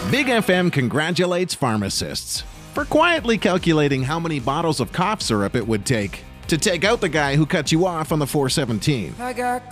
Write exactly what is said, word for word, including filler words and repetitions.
Big F M congratulates pharmacists for quietly calculating how many bottles of cough syrup it would take to take out the guy who cut you off on the four seventeen. I got